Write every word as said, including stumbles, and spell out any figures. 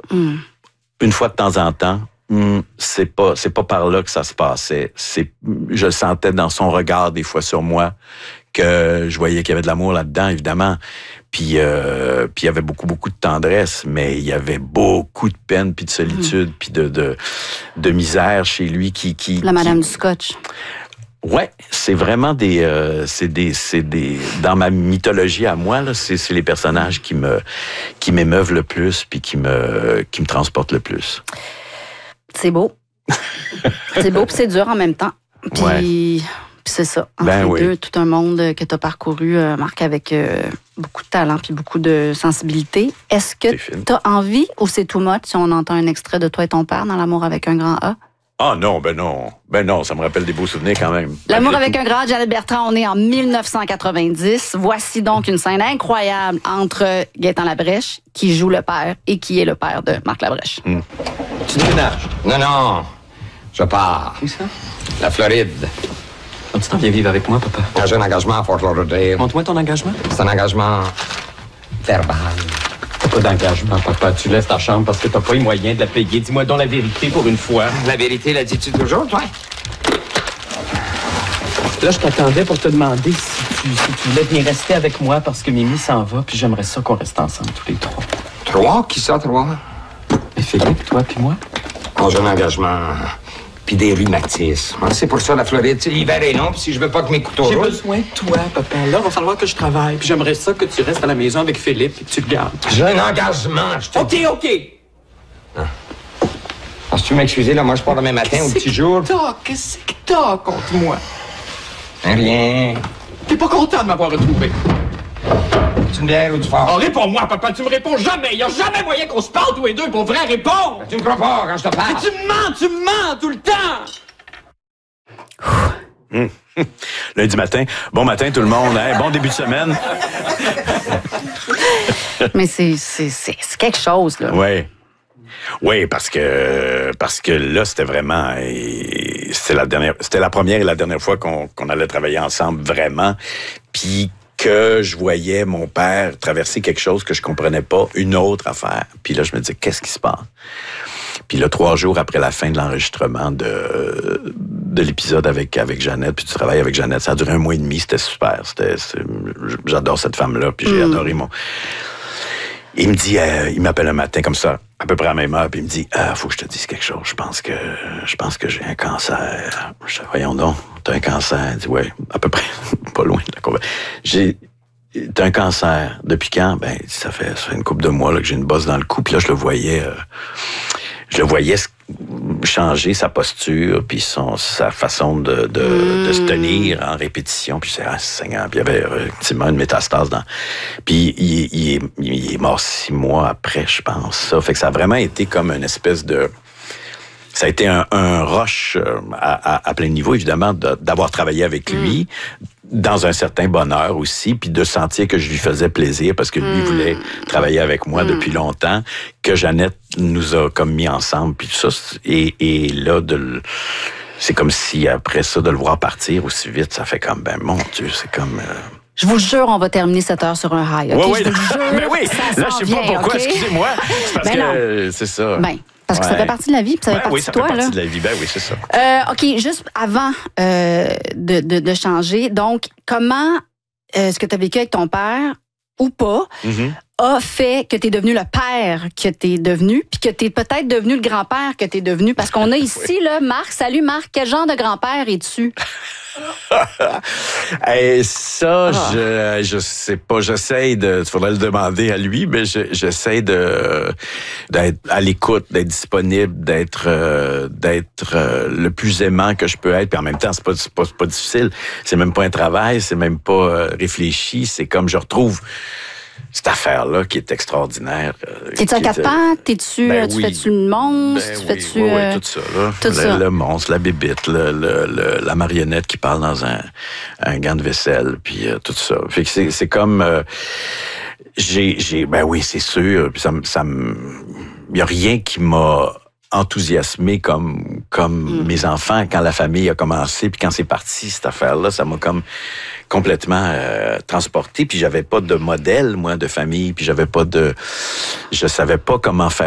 mm. une fois de temps en temps, mm, c'est pas c'est pas par là que ça se passait. C'est, je le sentais dans son regard des fois sur moi que je voyais qu'il y avait de l'amour là-dedans, évidemment. Puis euh, puis il y avait beaucoup beaucoup de tendresse, mais il y avait beaucoup de peine puis de solitude mm. puis de, de de misère chez lui qui qui la Madame qui, du Scotch. Ouais, c'est vraiment des, euh, c'est des, c'est des. Dans ma mythologie à moi là, c'est, c'est les personnages qui me, qui m'émeuvent le plus, puis qui me, qui me transportent le plus. C'est beau, c'est beau, puis c'est dur en même temps. Puis, ouais. puis c'est ça. Entre ben les oui. deux, tout un monde que tu as parcouru, euh, Marc, avec euh, beaucoup de talent puis beaucoup de sensibilité. Est-ce que tu as envie ou c'est too much si on entend un extrait de toi et ton père dans L'amour avec un grand A? Ah non, ben non. Ben non, ça me rappelle des beaux souvenirs quand même. L'amour avec un grand, Jeannette Bertrand, on est en dix-neuf cent quatre-vingt-dix. Voici donc une scène incroyable entre Gaétan Labrèche, qui joue le père, et qui est le père de Marc Labrèche. Mm. Tu déménages? Non, non, je pars. Où ça? La Floride. Donc, tu t'en viens vivre avec moi, papa? J'ai un engagement à Fort Lauderdale. Montre-moi ton engagement. C'est un engagement verbal. T'as pas d'engagement, papa. Tu laisses ta chambre parce que t'as pas les moyens de la payer. Dis-moi donc la vérité pour une fois. La vérité, la dis-tu toujours, toi? Là, je t'attendais pour te demander si tu, si tu voulais venir rester avec moi parce que Mimi s'en va, puis j'aimerais ça qu'on reste ensemble tous les trois. Trois? Qui ça, trois? Et Philippe, toi puis moi? Oh, j'ai un engagement. Puis des rhumatismes. C'est pour ça, la Floride. L'hiver est long, puis si je veux pas que mes couteaux J'ai roulent... besoin de toi, papa. Là, il va falloir que je travaille, puis j'aimerais ça que tu restes à la maison avec Philippe et que tu le gardes. J'ai un engagement, je te OK, dis. OK. Ah. Alors, si tu m'excuser, là, moi, je pars demain matin au petit jour. Qu'est-ce que t'as contre moi? Rien. T'es pas content de m'avoir retrouvé? Tu me bière ou du fort? Oh, réponds-moi, papa. Tu me réponds jamais. Il y a jamais moyen qu'on se parle tous les deux pour vrai répondre. Tu me crois pas quand je te parle? Mais tu me mens, tu me mens tout le temps. Mmh. Lundi matin. Bon matin, tout le monde. Hein? Bon début de semaine. Mais c'est, c'est, c'est, c'est quelque chose, là. Oui. Oui, parce que parce que là, c'était vraiment... C'était la dernière, c'était la première et la dernière fois qu'on, qu'on allait travailler ensemble, vraiment. Puis que je voyais mon père traverser quelque chose que je comprenais pas, une autre affaire. Puis là, je me disais, qu'est-ce qui se passe? Puis là, trois jours après la fin de l'enregistrement de, de l'épisode avec, avec Jeannette, puis du travail avec Jeannette, ça a duré un mois et demi, c'était super. C'était, c'était, j'adore cette femme-là, puis j'ai mmh. adoré mon... Il me dit, euh, il m'appelle un matin comme ça, à peu près à la même heure, puis il me dit, ah, faut que je te dise quelque chose. Je pense que, je pense que j'ai un cancer. Je dis, voyons donc, t'as un cancer. Il dit, ouais, à peu près, pas loin de la courbe. J'ai, t'as un cancer. Depuis quand? Ben, ça fait, ça fait une couple de mois là, que j'ai une bosse dans le cou, puis là, je le voyais, euh, je le voyais changer sa posture, puis son, sa façon de, de, mmh. de se tenir en répétition. Puis c'est ah, Seigneur. Puis il y avait effectivement une métastase dans... Puis il, il, est, il est mort six mois après, je pense. Ça fait que ça a vraiment été comme une espèce de... Ça a été un, un rush à, à, à plein niveau, évidemment, de, d'avoir travaillé avec lui, mmh. dans un certain bonheur aussi, puis de sentir que je lui faisais plaisir parce que lui mmh. voulait travailler avec moi mmh. depuis longtemps, que Jeannette nous a comme mis ensemble, puis tout ça. Et, et là, de, c'est comme si après ça, de le voir partir aussi vite, ça fait comme, ben mon Dieu, c'est comme... Euh... Je vous jure, on va terminer cette heure sur un high. Okay? Oui, oui, je vous jure, mais oui, là, je sais vient, pas pourquoi, okay? excusez-moi. C'est parce ben que non. c'est ça. Ben, parce que ouais. ça fait partie de la vie, puis ça fait ben, partie oui, ça de toi. fait partie là. de la vie, ben oui, c'est ça. Euh, OK, juste avant euh, de, de, de changer, donc, comment euh, ce que tu as vécu avec ton père, ou pas, mm-hmm. a fait que tu es devenu le père que tu es devenu, puis que tu es peut-être devenu le grand-père que tu es devenu? Parce qu'on a ici, oui. là, Marc. Salut, Marc. Quel genre de grand-père es-tu? hey, ça, ah. je je sais pas. J'essaie de... Il faudrait le demander à lui, mais je, j'essaie de d'être à l'écoute, d'être disponible, d'être euh, d'être euh, le plus aimant que je peux être. Puis en même temps, c'est pas c'est pas, c'est pas difficile. C'est même pas un travail, c'est même pas euh, réfléchi. C'est comme je retrouve cette affaire-là qui est extraordinaire. Euh, T'es-tu à quatre pattes? T'es-tu, ben tu oui. fais-tu une monstre? Ben tu oui, fais-tu, oui, euh... oui, tout ça. Là. Tout le, ça. le monstre, la bébite, le, le, le, la marionnette qui parle dans un, un gant de vaisselle, puis euh, tout ça. Fait que c'est, c'est comme... Euh, j'ai, j'ai... Ben oui, c'est sûr. Puis ça, ça me... Il y a rien qui m'a enthousiasmé comme comme mm. mes enfants quand la famille a commencé, puis quand c'est parti, cette affaire-là, ça m'a comme complètement euh, transporté, puis j'avais pas de modèle, moi, de famille, puis j'avais pas de... Je savais pas comment faire